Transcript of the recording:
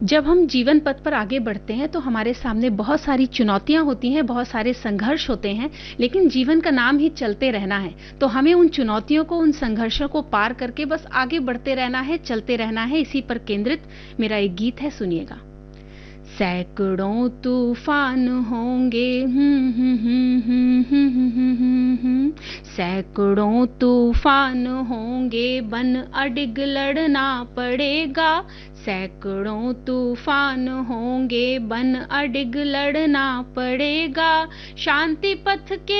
जब हम जीवन पथ पर आगे बढ़ते हैं तो हमारे सामने बहुत सारी चुनौतियां होती हैं, बहुत सारे संघर्ष होते हैं, लेकिन जीवन का नाम ही चलते रहना है। तो हमें उन चुनौतियों को, उन संघर्षों को पार करके बस आगे बढ़ते रहना है, चलते रहना है। इसी पर केंद्रित मेरा एक गीत है, सुनिएगा। सैकड़ों तूफान होंगे, सैकड़ों तूफान होंगे, बन अडिग लड़ना पड़ेगा। सैकड़ों तूफान होंगे, बन अडिग लड़ना पड़ेगा। शांति पथ के